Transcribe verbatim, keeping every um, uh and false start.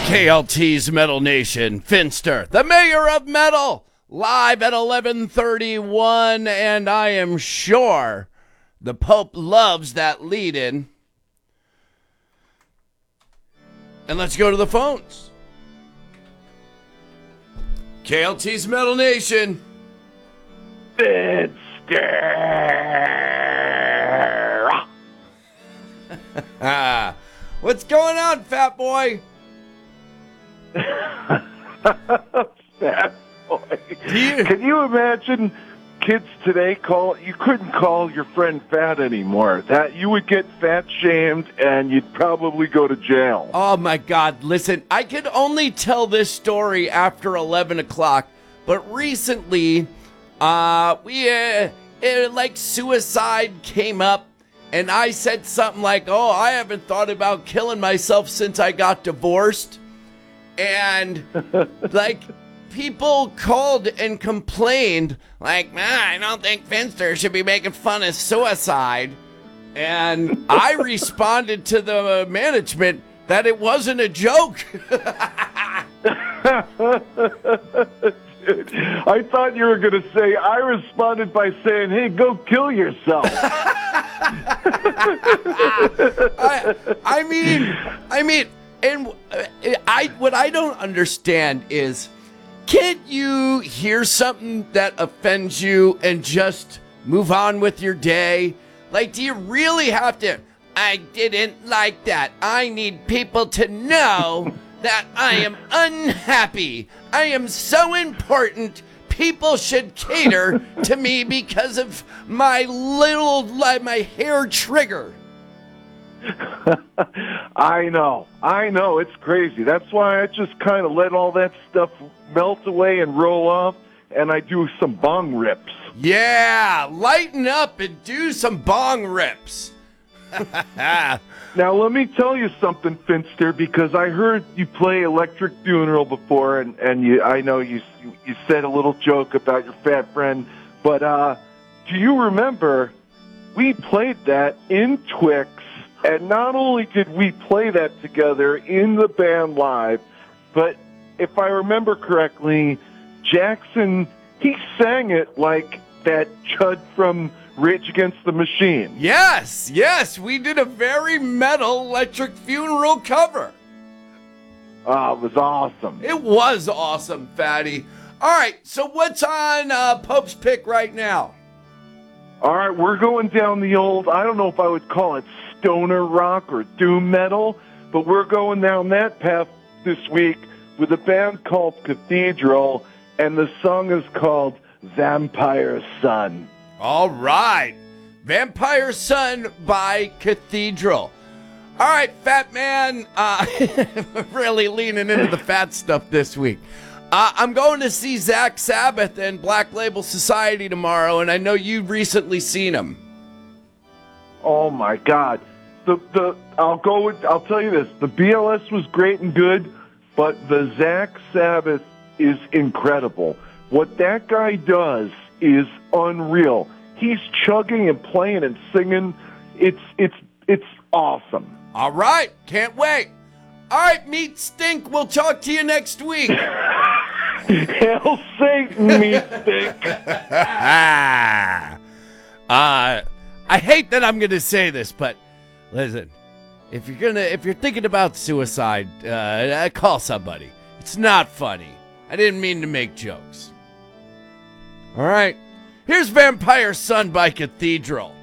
K L T's Metal Nation, Finster, the mayor of metal, live at eleven thirty-one, and I am sure the Pope loves that lead-in. And let's go to the phones. K L T's Metal Nation. Finster. What's going on, fat boy? Fat boy. You, Can you imagine kids today call you couldn't call your friend fat anymore? That you would get fat shamed and you'd probably go to jail. Oh my God, listen, I could only tell this story after eleven o'clock, but recently uh we uh, it, like suicide came up and I said something like, "Oh, I haven't thought about killing myself since I got divorced." And like people called and complained like, "Man, I don't think Finster should be making fun of suicide." And I responded to the management that it wasn't a joke. I thought you were going to say, I responded by saying, "Hey, go kill yourself." I, I mean, I mean, and I what I don't understand is, can't you hear something that offends you and just move on with your day? Like, do you really have to, "I didn't like that. I need people to know that I am unhappy. I am so important. People should cater to me because of my little, like, my hair trigger." I know. I know. It's crazy. That's why I just kind of let all that stuff melt away and roll off, and I do some bong rips. Yeah, lighten up and do some bong rips. Now, let me tell you something, Finster, because I heard you play Electric Funeral before, and, and you, I know you you said a little joke about your fat friend, but uh, do you remember we played that in Twix, and not only did we play that together in the band live, but if I remember correctly, Jackson, he sang it like that Chud from Rage Against the Machine. Yes, yes, we did a very metal Electric Funeral cover. Oh, it was awesome. It was awesome, Fatty. All right, so what's on uh, Pope's pick right now? All right, we're going down the old, I don't know if I would call it stoner rock or doom metal, but we're going down that path this week with a band called Cathedral, and the song is called Vampire Sun. All right. Vampire Sun by Cathedral. All right, fat man. Uh, really leaning into the fat stuff this week. Uh, I'm going to see Zach Sabbath and Black Label Society tomorrow, and I know you've recently seen him. Oh, my God. The the I'll go with, I'll tell you this. The B L S was great and good, but the Zach Sabbath is incredible. What that guy does is unreal. He's chugging and playing and singing. It's it's it's awesome. All right, can't wait. All right, Meat Stink. We'll talk to you next week. Hail Satan, Meat Stink. uh, I hate that I'm going to say this, but listen, if you're gonna if you're thinking about suicide, uh, call somebody. It's not funny. I didn't mean to make jokes. All right. Here's Vampire Sun by Cathedral.